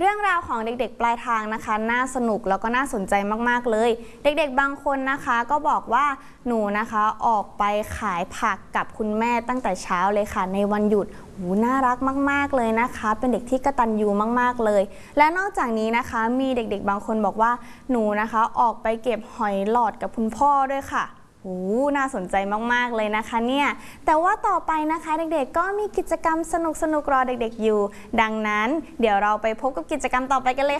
เรื่องราวของเด็กๆปลายทางนะคะน่าสนุกแล้วก็น่าสนใจมากๆเลยเด็กๆบางคนนะคะก็บอกว่าหนูนะคะออกไปขายผักกับคุณแม่ตั้งแต่เช้าเลยค่ะในวันหยุดน่ารักมากๆเลยนะคะเป็นเด็กที่กตัญญูมากๆเลยและนอกจากนี้นะคะมีเด็กๆบางคนบอกว่าหนูนะคะออกไปเก็บหอยหลอดกับคุณพ่อด้วยค่ะน่าสนใจมากๆเลยนะคะเนี่ยแต่ว่าต่อไปนะคะเด็กๆก็มีกิจกรรมสนุกๆรอเด็กๆอยู่ดังนั้นเดี๋ยวเราไปพบกับกิจกรรมต่อไปกันเลย